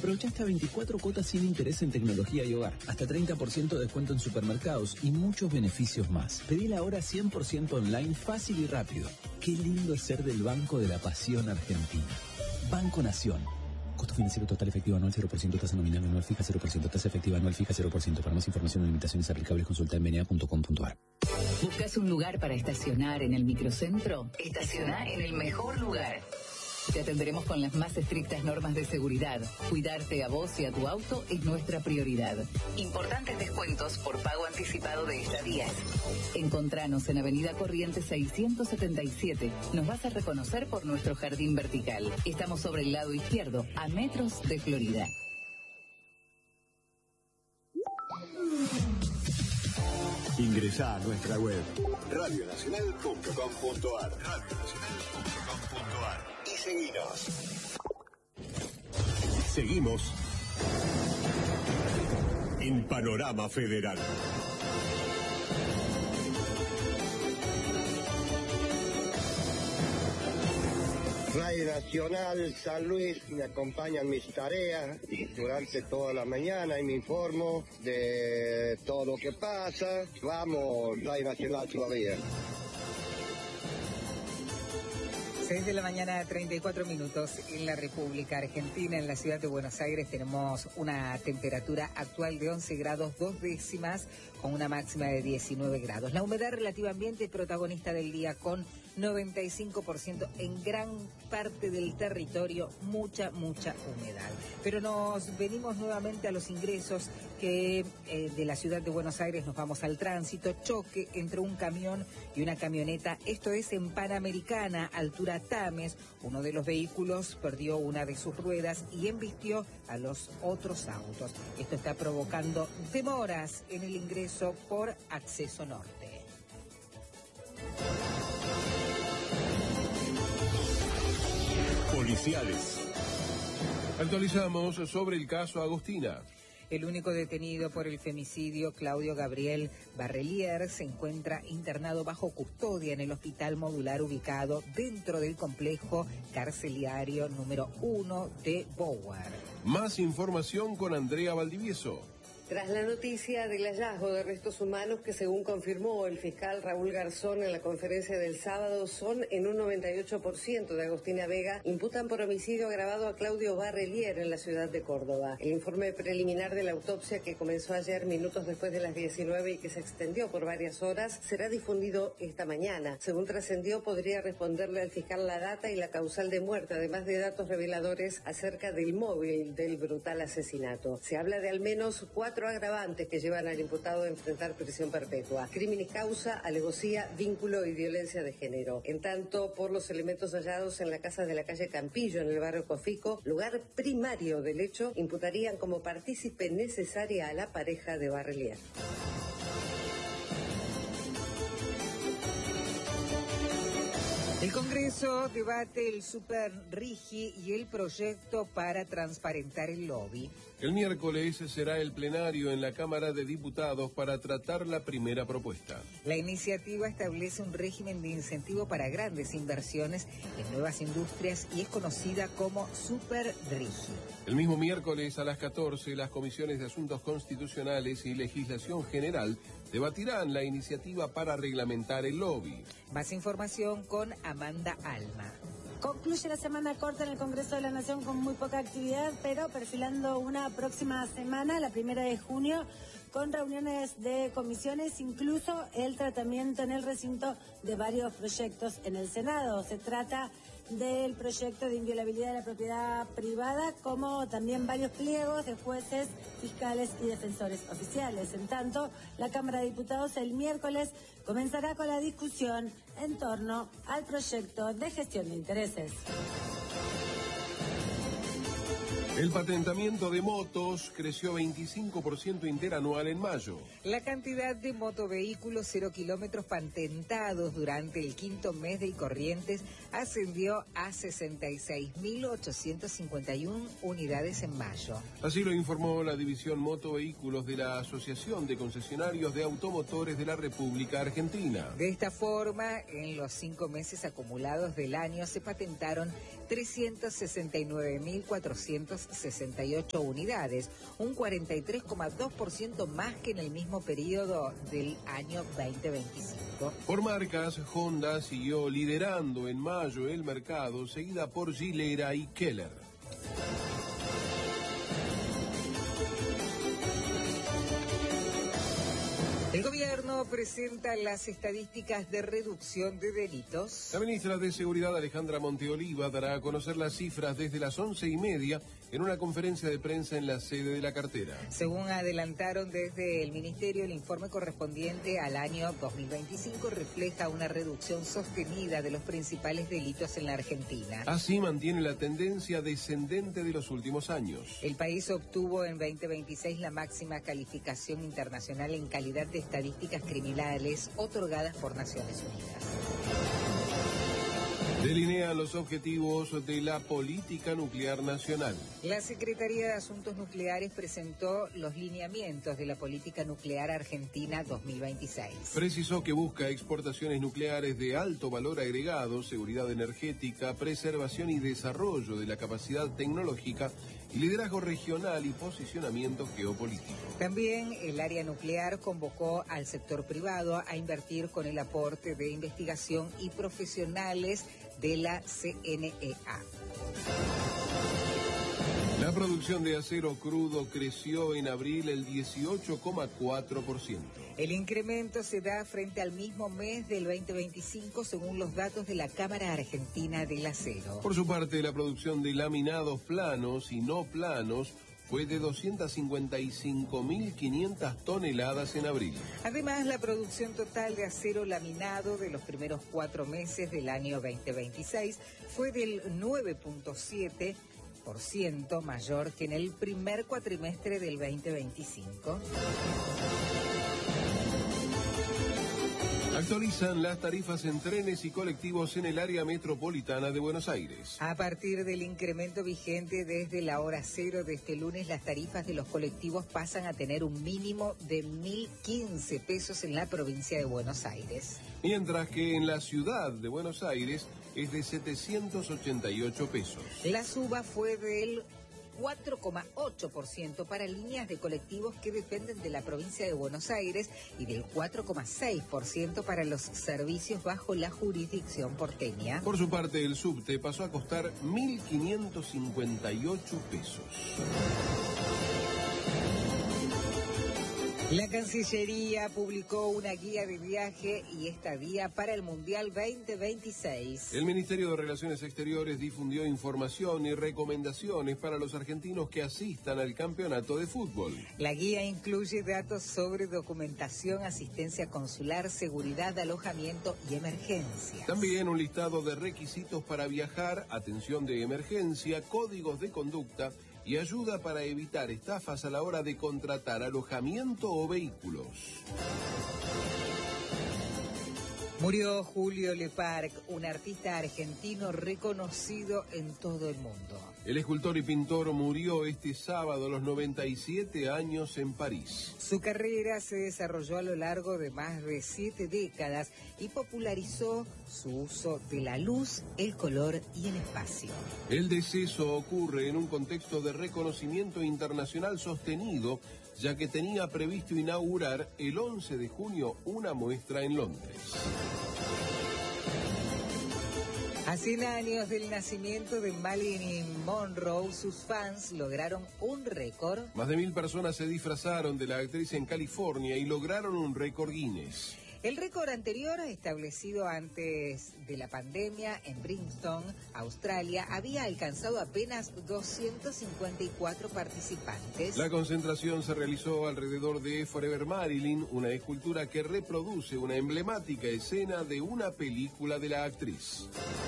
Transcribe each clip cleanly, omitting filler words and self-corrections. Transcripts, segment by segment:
Aprovecha hasta 24 cuotas sin interés en tecnología y hogar, hasta 30% de descuento en supermercados y muchos beneficios más. Pedila ahora 100% online, fácil y rápido. Qué lindo es ser del Banco de la Pasión Argentina. Banco Nación. Costo financiero total efectivo anual 0%, tasa nominal anual fija 0%, tasa efectiva anual fija 0%. Para más información o limitaciones aplicables consulta en bna.com.ar. ¿Buscas un lugar para estacionar en el microcentro? Estaciona en el mejor lugar. Te atenderemos con las más estrictas normas de seguridad. Cuidarte a vos y a tu auto es nuestra prioridad. Importantes descuentos por pago anticipado de estadías. Encontranos en Avenida Corrientes 677. Nos vas a reconocer por nuestro jardín vertical. Estamos sobre el lado izquierdo, a metros de Florida. Ingresá a nuestra web radionacional.com.ar radionacional.com.ar y seguinos. Seguimos en Panorama Federal. Radio Nacional San Luis me acompaña en mis tareas durante toda la mañana y me informo de todo lo que pasa. Vamos, Radio Nacional todavía. 6 de la mañana, 34 minutos en la República Argentina. En la ciudad de Buenos Aires tenemos una temperatura actual de 11 grados 2 décimas con una máxima de 19 grados. La humedad relativa ambiente es protagonista del día con 95% en gran parte del territorio, mucha humedad. Pero nos venimos nuevamente a los ingresos que de la ciudad de Buenos Aires nos vamos al tránsito. Choque entre un camión y una camioneta. Esto es en Panamericana, altura Tames. Uno de los vehículos perdió una de sus ruedas y embistió a los otros autos. Esto está provocando demoras en el ingreso por acceso norte. Policiales. Actualizamos sobre el caso Agostina. El único detenido por el femicidio, Claudio Gabriel Barrelier, se encuentra internado bajo custodia en el hospital modular ubicado dentro del complejo carcelario número 1 de Bower. Más información con Andrea Valdivieso. Tras la noticia del hallazgo de restos humanos que, según confirmó el fiscal Raúl Garzón en la conferencia del sábado, son en un 98% de Agostina Vega, imputan por homicidio agravado a Claudio Barrelier en la ciudad de Córdoba. El informe preliminar de la autopsia, que comenzó ayer minutos después de las 19 y que se extendió por varias horas, será difundido esta mañana. Según trascendió, podría responderle al fiscal la data y la causal de muerte, además de datos reveladores acerca del móvil del brutal asesinato. Se habla de al menos 4 agravantes que llevan al imputado a enfrentar prisión perpetua: crimen y causa, alevosía, vínculo y violencia de género. En tanto, por los elementos hallados en la casa de la calle Campillo, en el barrio Cofico, lugar primario del hecho, imputarían como partícipe necesaria a la pareja de Barrelier. El Congreso debate el Super RIGI y el proyecto para transparentar el lobby. El miércoles será el plenario en la Cámara de Diputados para tratar la primera propuesta. La iniciativa establece un régimen de incentivo para grandes inversiones en nuevas industrias y es conocida como Super RIGI. El mismo miércoles a las 14, las comisiones de Asuntos Constitucionales y Legislación General debatirán la iniciativa para reglamentar el lobby. Más información con Amanda Alma. Concluye la semana corta en el Congreso de la Nación con muy poca actividad, pero perfilando una próxima semana, la 1 de junio, con reuniones de comisiones, incluso el tratamiento en el recinto de varios proyectos en el Senado. Se trata del proyecto de inviolabilidad de la propiedad privada, como también varios pliegos de jueces, fiscales y defensores oficiales. En tanto, la Cámara de Diputados el miércoles comenzará con la discusión en torno al proyecto de gestión de intereses. El patentamiento de motos creció 25% interanual en mayo. La cantidad de motovehículos 0 kilómetros patentados durante el quinto mes de Corrientes ascendió a 66.851 unidades en mayo. Así lo informó la División Motovehículos de la Asociación de Concesionarios de Automotores de la República Argentina. De esta forma, en los 5 meses acumulados del año se patentaron 369.400 1.068 unidades, un 43,2% más que en el mismo periodo del año 2025. Por marcas, Honda siguió liderando en mayo el mercado, seguida por Gilera y Keller. El gobierno presenta las estadísticas de reducción de delitos. La ministra de Seguridad, Alejandra Monteoliva, dará a conocer las cifras desde las 11:30 en una conferencia de prensa en la sede de la cartera. Según adelantaron desde el Ministerio, el informe correspondiente al año 2025 refleja una reducción sostenida de los principales delitos en la Argentina. Así mantiene la tendencia descendente de los últimos años. El país obtuvo en 2026 la máxima calificación internacional en calidad de estadísticas criminales otorgadas por Naciones Unidas. Delinean los objetivos de la política nuclear nacional. La Secretaría de Asuntos Nucleares presentó los lineamientos de la política nuclear argentina 2026. Precisó que busca exportaciones nucleares de alto valor agregado, seguridad energética, preservación y desarrollo de la capacidad tecnológica y liderazgo regional y posicionamiento geopolítico. También el área nuclear convocó al sector privado a invertir con el aporte de investigación y profesionales de la CNEA. La producción de acero crudo creció en abril el 18,4%. El incremento se da frente al mismo mes del 2025 según los datos de la Cámara Argentina del Acero. Por su parte, la producción de laminados planos y no planos fue de 255.500 toneladas en abril. Además, la producción total de acero laminado de los primeros 4 meses del año 2026 fue del 9,7% mayor que en el primer cuatrimestre del 2025. Actualizan las tarifas en trenes y colectivos en el área metropolitana de Buenos Aires. A partir del incremento vigente desde la hora cero de este lunes, las tarifas de los colectivos pasan a tener un mínimo de 1.015 pesos en la provincia de Buenos Aires. Mientras que en la ciudad de Buenos Aires es de 788 pesos. La suba fue del 4,8% para líneas de colectivos que dependen de la provincia de Buenos Aires y del 4,6% para los servicios bajo la jurisdicción porteña. Por su parte, el subte pasó a costar 1.558 pesos. La Cancillería publicó una guía de viaje y estadía para el Mundial 2026. El Ministerio de Relaciones Exteriores difundió información y recomendaciones para los argentinos que asistan al campeonato de fútbol. La guía incluye datos sobre documentación, asistencia consular, seguridad, alojamiento y emergencias. También un listado de requisitos para viajar, atención de emergencia, códigos de conducta y ayuda para evitar estafas a la hora de contratar alojamiento o vehículos. Murió Julio Leparc, un artista argentino reconocido en todo el mundo. El escultor y pintor murió este sábado a los 97 años en París. Su carrera se desarrolló a lo largo de más de 7 décadas y popularizó su uso de la luz, el color y el espacio. El deceso ocurre en un contexto de reconocimiento internacional sostenido, ya que tenía previsto inaugurar el 11 de junio una muestra en Londres. A 100 años del nacimiento de Marilyn Monroe, sus fans lograron un récord. Más de 1.000 personas se disfrazaron de la actriz en California y lograron un récord Guinness. El récord anterior, establecido antes de la pandemia en Brixton, Australia, había alcanzado apenas 254 participantes. La concentración se realizó alrededor de Forever Marilyn, una escultura que reproduce una emblemática escena de una película de la actriz.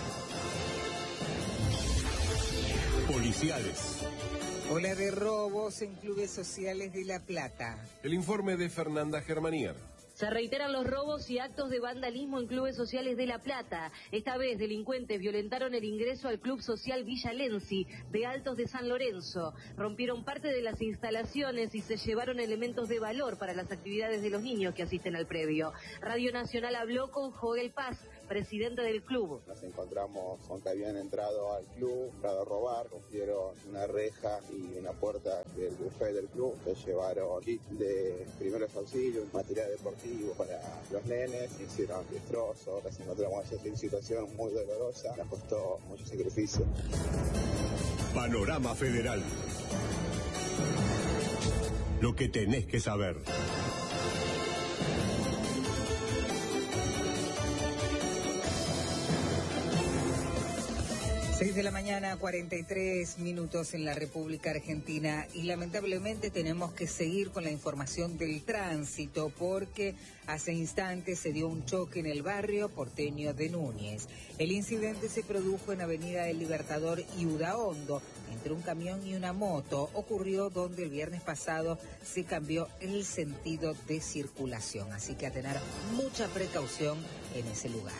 Policiales. Ola de robos en clubes sociales de La Plata. El informe de Fernanda Germanier. Se reiteran los robos y actos de vandalismo en clubes sociales de La Plata. Esta vez, delincuentes violentaron el ingreso al Club Social Villa Lenzi de Altos de San Lorenzo. Rompieron parte de las instalaciones y se llevaron elementos de valor para las actividades de los niños que asisten al predio. Radio Nacional habló con Joel Paz, presidente del club. Nos encontramos con que habían entrado al club, entrado a robar, rompieron una reja y una puerta del buffet del club, se llevaron kit de primeros auxilios, material deportivo para los nenes, hicieron destrozos, nos encontramos en una situación muy dolorosa, nos costó mucho sacrificio. Panorama Federal. Lo que tenés que saber. 6 de la mañana, 43 minutos en la República Argentina, y lamentablemente tenemos que seguir con la información del tránsito porque hace instantes se dio un choque en el barrio porteño de Núñez. El incidente se produjo en Avenida del Libertador y Udaondo, entre un camión y una moto. Ocurrió donde el viernes pasado se cambió el sentido de circulación, así que a tener mucha precaución en ese lugar.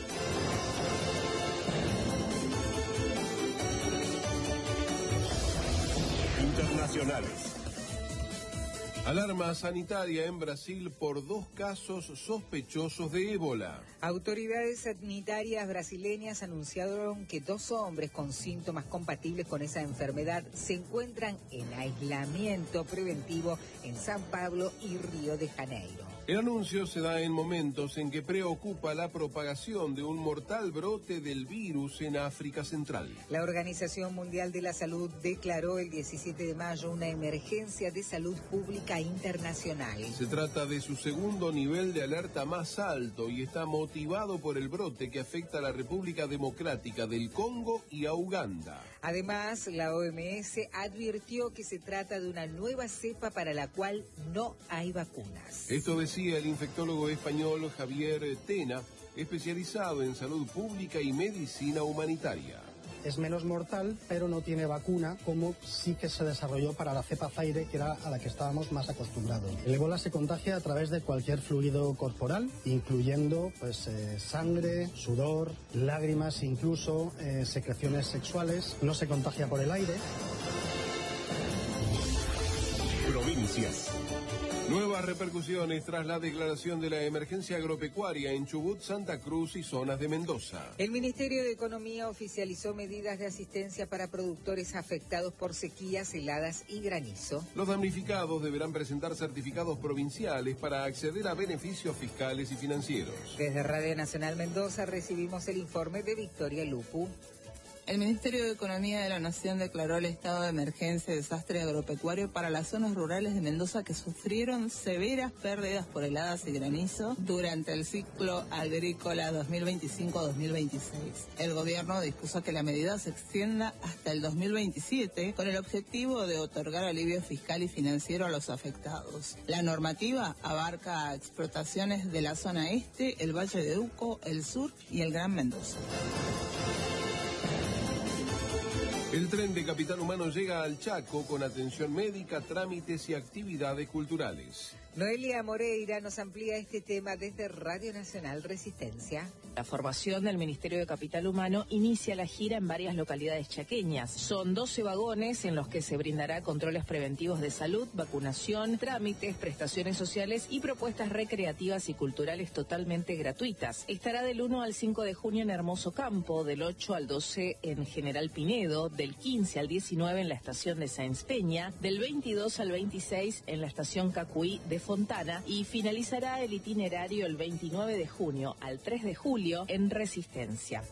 Internacionales. Alarma sanitaria en Brasil por 2 casos sospechosos de ébola. Autoridades sanitarias brasileñas anunciaron que 2 hombres con síntomas compatibles con esa enfermedad se encuentran en aislamiento preventivo en San Pablo y Río de Janeiro. El anuncio se da en momentos en que preocupa la propagación de un mortal brote del virus en África Central. La Organización Mundial de la Salud declaró el 17 de mayo una emergencia de salud pública internacional. Se trata de su segundo nivel de alerta más alto y está motivado por el brote que afecta a la República Democrática del Congo y a Uganda. Además, la OMS advirtió que se trata de una nueva cepa para la cual no hay vacunas. Esto decía el infectólogo español Javier Tena, especializado en salud pública y medicina humanitaria. Es menos mortal, pero no tiene vacuna, como sí que se desarrolló para la cepa Zaire, que era a la que estábamos más acostumbrados. El ébola se contagia a través de cualquier fluido corporal, incluyendo sangre, sudor, lágrimas, incluso secreciones sexuales. No se contagia por el aire. Provincias. Nuevas repercusiones tras la declaración de la emergencia agropecuaria en Chubut, Santa Cruz y zonas de Mendoza. El Ministerio de Economía oficializó medidas de asistencia para productores afectados por sequías, heladas y granizo. Los damnificados deberán presentar certificados provinciales para acceder a beneficios fiscales y financieros. Desde Radio Nacional Mendoza recibimos el informe de Victoria Lupu. El Ministerio de Economía de la Nación declaró el estado de emergencia y desastre agropecuario para las zonas rurales de Mendoza que sufrieron severas pérdidas por heladas y granizo durante el ciclo agrícola 2025-2026. El gobierno dispuso que la medida se extienda hasta el 2027 con el objetivo de otorgar alivio fiscal y financiero a los afectados. La normativa abarca explotaciones de la zona este, el Valle de Uco, el sur y el Gran Mendoza. El tren de Capital Humano llega al Chaco con atención médica, trámites y actividades culturales. Noelia Moreira nos amplía este tema desde Radio Nacional Resistencia. La formación del Ministerio de Capital Humano inicia la gira en varias localidades chaqueñas. Son 12 vagones en los que se brindará controles preventivos de salud, vacunación, trámites, prestaciones sociales y propuestas recreativas y culturales totalmente gratuitas. Estará del 1 al 5 de junio en Hermoso Campo, del 8 al 12 en General Pinedo, del 15 al 19 en la estación de Sáenz Peña, del 22 al 26 en la estación Cacuí de Fontana y finalizará el itinerario el 29 de junio al 3 de julio en Resistencia.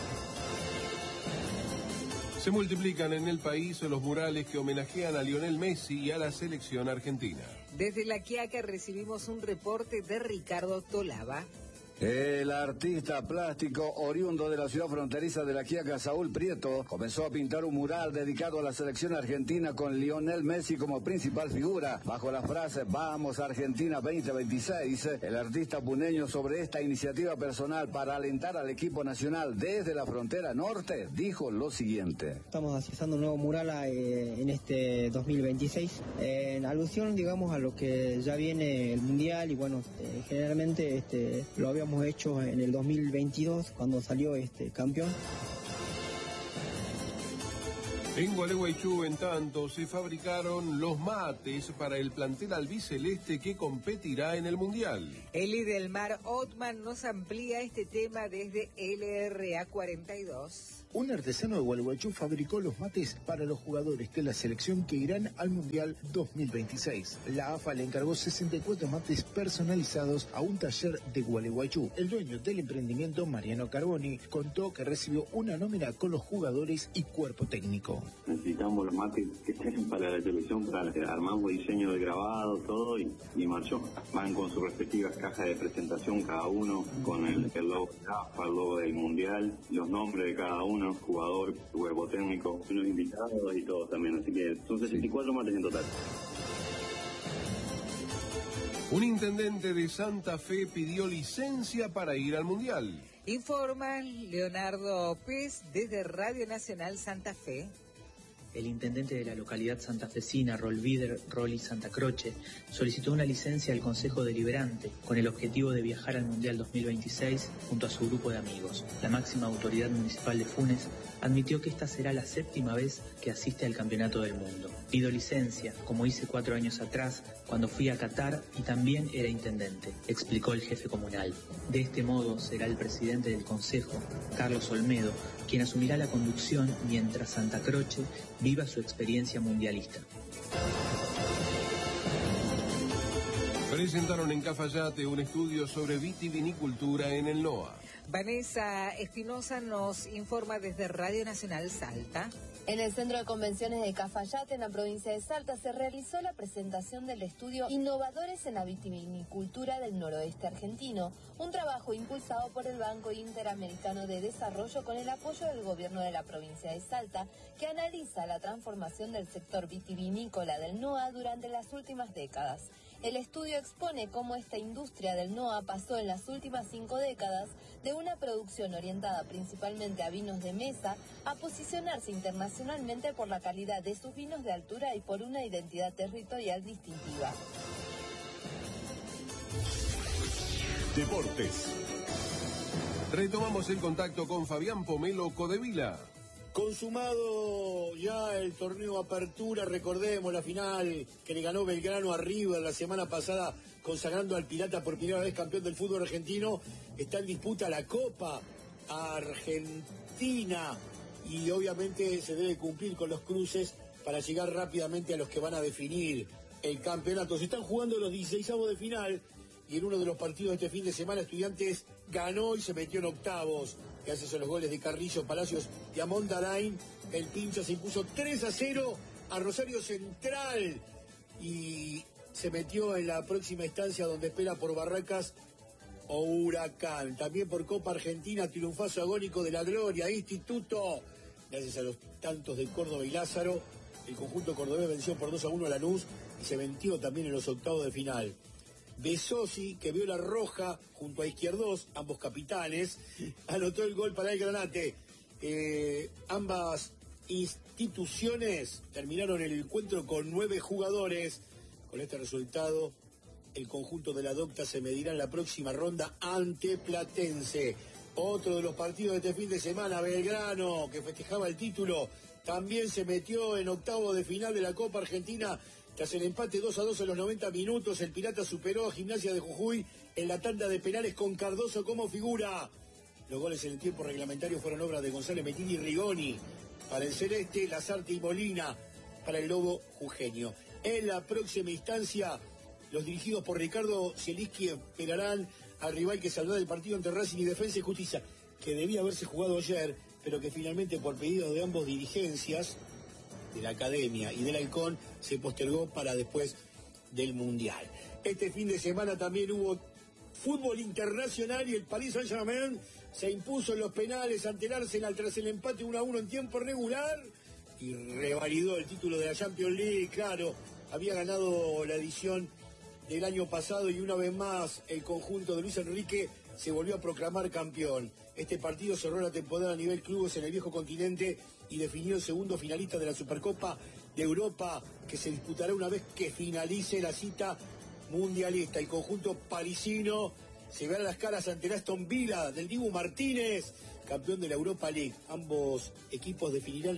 Se multiplican en el país los murales que homenajean a Lionel Messi y a la selección argentina. Desde La Quiaca recibimos un reporte de Ricardo Tolaba. El artista plástico oriundo de la ciudad fronteriza de La Quiaca, Saúl Prieto, comenzó a pintar un mural dedicado a la selección argentina con Lionel Messi como principal figura. Bajo la frase "Vamos Argentina 2026", el artista puneño sobre esta iniciativa personal para alentar al equipo nacional desde la frontera norte, dijo lo siguiente. Estamos accesando un nuevo mural en este 2026, en alusión, digamos, a lo que ya viene el Mundial y bueno, generalmente lo habíamos hecho en el 2022 cuando salió campeón. En Gualeguaychú, en tanto, se fabricaron los mates para el plantel albiceleste que competirá en el Mundial. Eli del Mar Otman nos amplía este tema desde LRA 42. Un artesano de Gualeguaychú fabricó los mates para los jugadores de la selección que irán al Mundial 2026. La AFA le encargó 64 mates personalizados a un taller de Gualeguaychú. El dueño del emprendimiento, Mariano Carboni, contó que recibió una nómina con los jugadores y cuerpo técnico. Necesitamos los mates que estén para la televisión, armamos diseño de grabado, todo y marchó. Van con sus respectivas cajas de presentación cada uno, con el logo de la AFA, el logo del Mundial, los nombres de cada uno. Jugador, cuerpo técnico, unos invitados y todos también, así que son 64 mates en total. Un intendente de Santa Fe pidió licencia para ir al Mundial. Informa Leonardo Pez desde Radio Nacional Santa Fe. El intendente de la localidad santafesina, Rolvider Roli Santa Croce, solicitó una licencia al Consejo Deliberante con el objetivo de viajar al Mundial 2026 junto a su grupo de amigos. La máxima autoridad municipal de Funes admitió que esta será la 7ª vez que asiste al Campeonato del Mundo. Pido licencia, como hice 4 años atrás, cuando fui a Qatar y también era intendente, explicó el jefe comunal. De este modo será el presidente del Consejo, Carlos Olmedo, quien asumirá la conducción mientras Santa Croce viva su experiencia mundialista. Presentaron en Cafayate un estudio sobre vitivinicultura en el NOA. Vanessa Espinosa nos informa desde Radio Nacional Salta. En el Centro de Convenciones de Cafayate, en la provincia de Salta, se realizó la presentación del estudio Innovadores en la Vitivinicultura del Noroeste Argentino, un trabajo impulsado por el Banco Interamericano de Desarrollo con el apoyo del gobierno de la provincia de Salta, que analiza la transformación del sector vitivinícola del NOA durante las últimas décadas. El estudio expone cómo esta industria del NOA pasó en las últimas 5 décadas de una producción orientada principalmente a vinos de mesa a posicionarse internacionalmente por la calidad de sus vinos de altura y por una identidad territorial distintiva. Deportes. Retomamos el contacto con Fabián Pomelo Codevila. Consumado ya el torneo Apertura, recordemos la final que le ganó Belgrano a River la semana pasada, consagrando al Pirata por primera vez campeón del fútbol argentino. Está en disputa la Copa Argentina y obviamente se debe cumplir con los cruces para llegar rápidamente a los que van a definir el campeonato. Se están jugando los 16avos de final y en uno de los partidos de este fin de semana Estudiantes ganó y se metió en octavos. Gracias a los goles de Carrillo, Palacios y Amon Alain, el Pincha se impuso 3-0 a Rosario Central y se metió en la próxima instancia donde espera por Barracas o Huracán. También por Copa Argentina, triunfazo agónico de la Gloria, Instituto. Gracias a los tantos de Córdoba y Lázaro, el conjunto cordobés venció por 2-1 a Lanús y se metió también en los octavos de final. Besosi, que vio la roja junto a Izquierdos, ambos capitanes, anotó el gol para el Granate. Ambas instituciones terminaron el encuentro con 9 jugadores. Con este resultado, el conjunto de la Docta se medirá en la próxima ronda ante Platense. Otro de los partidos de este fin de semana, Belgrano, que festejaba el título, también se metió en octavo de final de la Copa Argentina. Tras el empate 2-2 en los 90 minutos, el Pirata superó a Gimnasia de Jujuy en la tanda de penales con Cardoso como figura. Los goles en el tiempo reglamentario fueron obra de González Metín y Rigoni. Para el Celeste, Lazarte y Molina. Para el Lobo Jujeño. En la próxima instancia, los dirigidos por Ricardo Zielinski esperarán al rival que saldrá del partido entre Racing y Defensa y Justicia, que debía haberse jugado ayer, pero que finalmente por pedido de ambos dirigencias, de la Academia y del Halcón, se postergó para después del Mundial. Este fin de semana también hubo fútbol internacional y el Paris Saint-Germain se impuso en los penales ante el Arsenal tras el empate 1-1 en tiempo regular y revalidó el título de la Champions League. Claro, había ganado la edición del año pasado y una vez más el conjunto de Luis Enrique se volvió a proclamar campeón. Este partido cerró la temporada a nivel clubes en el viejo continente y definió el segundo finalista de la Supercopa de Europa, que se disputará una vez que finalice la cita mundialista. El conjunto parisino se verá las caras ante el Aston Villa del Dibu Martínez, campeón de la Europa League. Ambos equipos definirán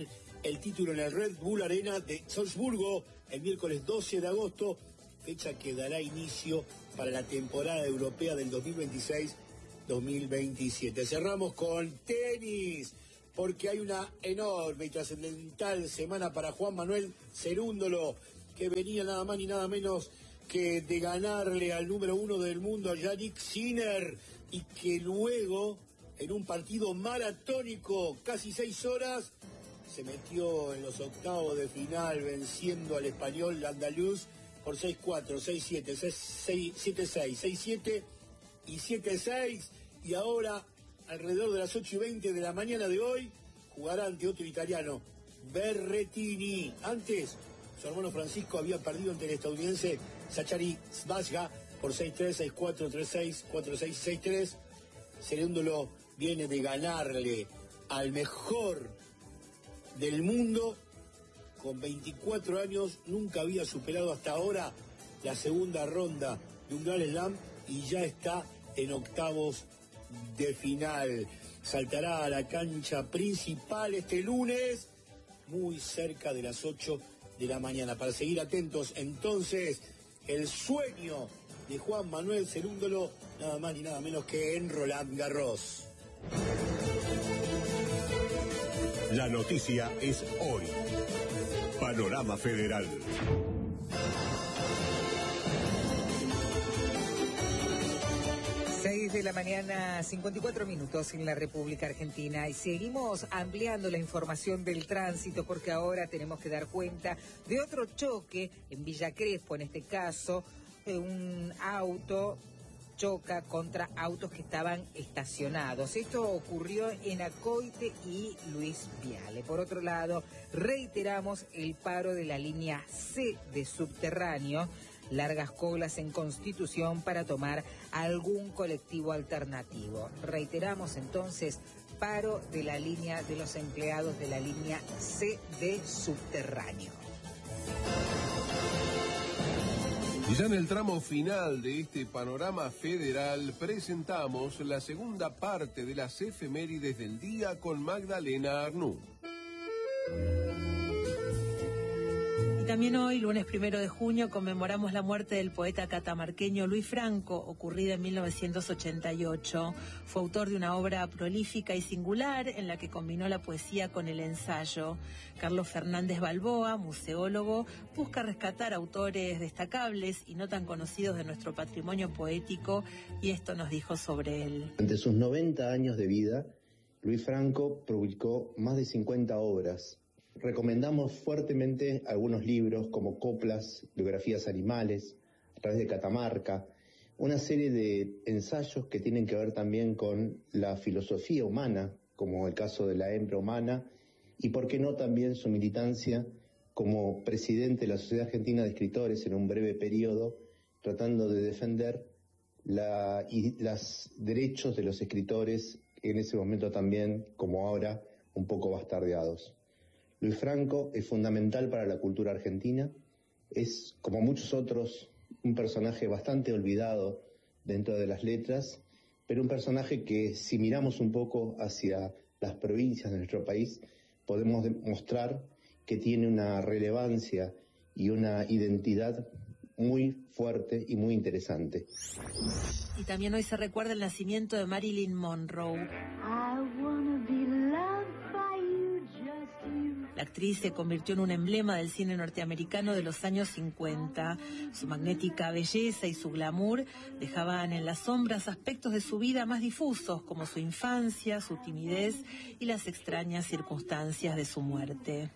el título en el Red Bull Arena de Salzburgo el miércoles 12 de agosto, fecha que dará inicio para la temporada europea del 2026-2027. Cerramos con tenis, porque hay una enorme y trascendental semana para Juan Manuel Cerúndolo, que venía nada más ni nada menos que de ganarle al número 1 del mundo, a Yannick Sinner, y que luego, en un partido maratónico, casi 6 horas, se metió en los octavos de final venciendo al español andaluz por 6-4, 6-7, 7-6, 6-7 y 7-6. Y ahora, alrededor de las 8:20 de la mañana de hoy, jugará ante otro italiano, Berrettini. Antes, su hermano Francisco había perdido ante el estadounidense Zachary Svajga por 6-3, 6-4, 3-6, 4-6, 6-3. Cerúndolo viene de ganarle al mejor del mundo. Con 24 años nunca había superado hasta ahora la segunda ronda de un Grand Slam y ya está en octavos de final. Saltará a la cancha principal este lunes, muy cerca de las 8 de la mañana. Para seguir atentos, entonces, el sueño de Juan Manuel Cerúndolo, nada más ni nada menos que en Roland Garros. La noticia es hoy. Panorama Federal. De la mañana, 54 minutos en la República Argentina, y seguimos ampliando la información del tránsito porque ahora tenemos que dar cuenta de otro choque en Villa Crespo. En este caso, un auto choca contra autos que estaban estacionados. Esto ocurrió en Acoite y Luis Viale. Por otro lado, reiteramos el paro de la línea C de subterráneo. Largas colas en Constitución para tomar algún colectivo alternativo. Reiteramos entonces, paro de la línea de los empleados de la línea C de subterráneo. Y ya en el tramo final de este panorama federal presentamos la segunda parte de las efemérides del día con Magdalena Arnú. También hoy, lunes 1 de junio, conmemoramos la muerte del poeta catamarqueño Luis Franco, ocurrida en 1988. Fue autor de una obra prolífica y singular en la que combinó la poesía con el ensayo. Carlos Fernández Balboa, museólogo, busca rescatar autores destacables y no tan conocidos de nuestro patrimonio poético, y esto nos dijo sobre él. Ante sus 90 años de vida, Luis Franco publicó más de 50 obras. Recomendamos fuertemente algunos libros como Coplas, Biografías Animales, A través de Catamarca, una serie de ensayos que tienen que ver también con la filosofía humana, como el caso de la hembra humana, y por qué no también su militancia como presidente de la Sociedad Argentina de Escritores en un breve periodo, tratando de defender los derechos de los escritores, en ese momento también, como ahora, un poco bastardeados. Luis Franco es fundamental para la cultura argentina, es, como muchos otros, un personaje bastante olvidado dentro de las letras, pero un personaje que, si miramos un poco hacia las provincias de nuestro país, podemos demostrar que tiene una relevancia y una identidad muy fuerte y muy interesante. Y también hoy se recuerda el nacimiento de Marilyn Monroe. La actriz se convirtió en un emblema del cine norteamericano de los años 50. Su magnética belleza y su glamour dejaban en las sombras aspectos de su vida más difusos, como su infancia, su timidez y las extrañas circunstancias de su muerte.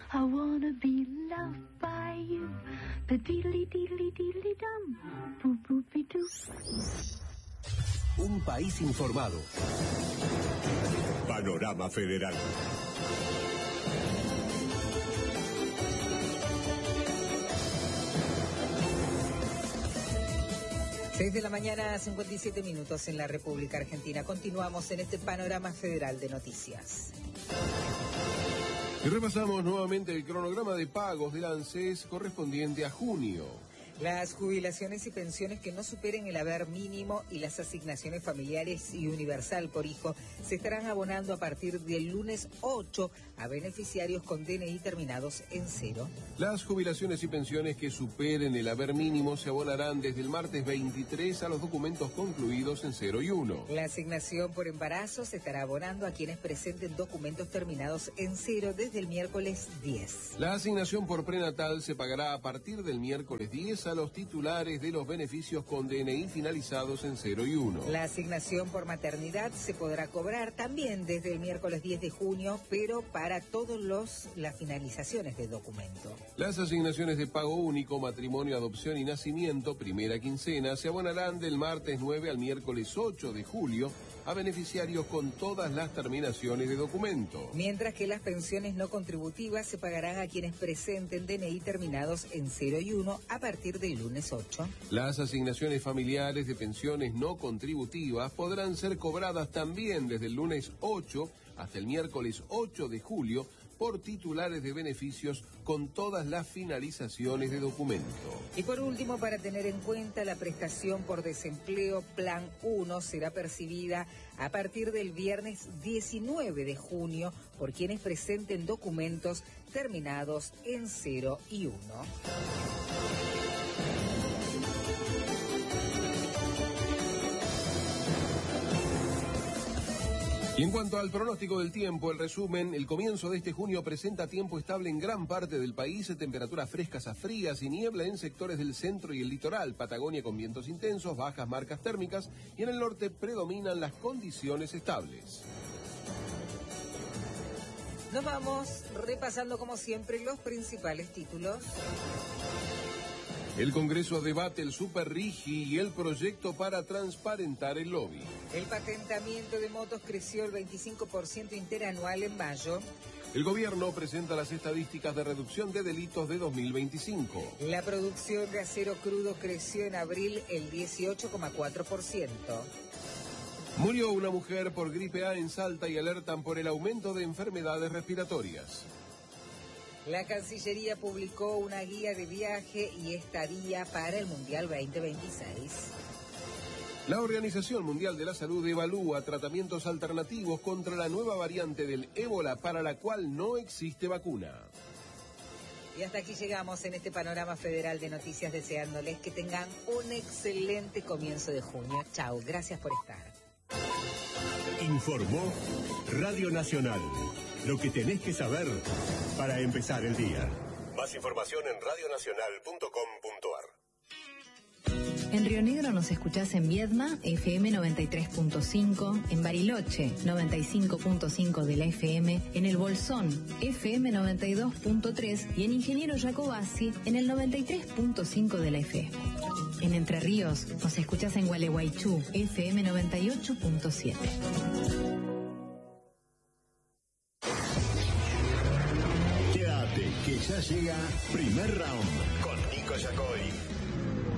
Un país informado. Panorama Federal. Desde la mañana, 57 minutos en la República Argentina. Continuamos en este panorama federal de noticias. Y repasamos nuevamente el cronograma de pagos del ANSES correspondiente a junio. Las jubilaciones y pensiones que no superen el haber mínimo y las asignaciones familiares y universal por hijo se estarán abonando a partir del lunes 8 a beneficiarios con DNI terminados en 0. Las jubilaciones y pensiones que superen el haber mínimo se abonarán desde el martes 23 a los documentos concluidos en 0 y 1. La asignación por embarazo se estará abonando a quienes presenten documentos terminados en 0 desde el miércoles 10. La asignación por prenatal se pagará a partir del miércoles 10 a los titulares de los beneficios con DNI finalizados en 0 y 1. La asignación por maternidad se podrá cobrar también desde el miércoles 10 de junio, pero para todas las finalizaciones de documento. Las asignaciones de pago único, matrimonio, adopción y nacimiento, primera quincena, se abonarán del martes 9 al miércoles 8 de julio a beneficiarios con todas las terminaciones de documento. Mientras que las pensiones no contributivas se pagarán a quienes presenten DNI terminados en 0 y 1 a partir del lunes 8. Las asignaciones familiares de pensiones no contributivas podrán ser cobradas también desde el lunes 8 hasta el miércoles 8 de julio por titulares de beneficios con todas las finalizaciones de documento. Y por último, para tener en cuenta, la prestación por desempleo Plan 1 será percibida a partir del viernes 19 de junio por quienes presenten documentos terminados en 0 y 1. Y en cuanto al pronóstico del tiempo, el resumen, el comienzo de este junio presenta tiempo estable en gran parte del país, temperaturas frescas a frías y niebla en sectores del centro y el litoral, Patagonia con vientos intensos, bajas marcas térmicas y en el norte predominan las condiciones estables. Nos vamos repasando como siempre los principales títulos. El Congreso debate el Super-RIGI y el proyecto para transparentar el lobby. El patentamiento de motos creció el 25% interanual en mayo. El gobierno presenta las estadísticas de reducción de delitos de 2025. La producción de acero crudo creció en abril el 18,4%. Murió una mujer por gripe A en Salta y alertan por el aumento de enfermedades respiratorias. La Cancillería publicó una guía de viaje y estadía para el Mundial 2026. La Organización Mundial de la Salud evalúa tratamientos alternativos contra la nueva variante del ébola para la cual no existe vacuna. Y hasta aquí llegamos en este panorama federal de noticias, deseándoles que tengan un excelente comienzo de junio. Chau, gracias por estar. Informó Radio Nacional. Lo que tenés que saber para empezar el día. Más información en radionacional.com.ar. En Río Negro nos escuchás en Viedma, FM 93.5, en Bariloche, 95.5 de la FM, en El Bolsón, FM 92.3 y en Ingeniero Jacobasi, en el 93.5 de la FM. En Entre Ríos nos escuchás en Gualeguaychú, FM 98.7. Quédate, que ya llega Primer Round con Nico Yacoy.